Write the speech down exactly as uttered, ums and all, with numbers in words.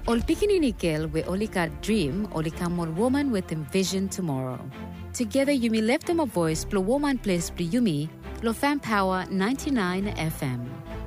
Ol pikinini girl we only got dream, only come one woman with envision tomorrow. Together you may lift them a voice, blow woman place, blow yumi, blow fan power ninety-nine F M.